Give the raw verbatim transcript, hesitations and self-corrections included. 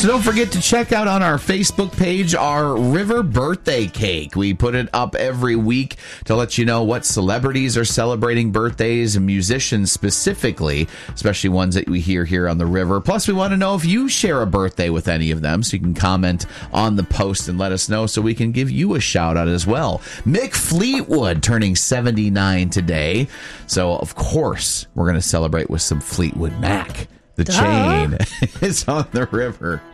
So don't forget to check out on our Facebook page our River Birthday Cake. We put it up every week to let you know what celebrities are celebrating birthdays and musicians specifically, especially ones that we hear here on the river. Plus, we want to know if you share a birthday with any of them, so you can comment on the post and let us know so we can give you a shout out as well. Mick Fleetwood turning seventy-nine today. So, of course, we're going to celebrate with some Fleetwood Mac. The Duh. chain is on the river.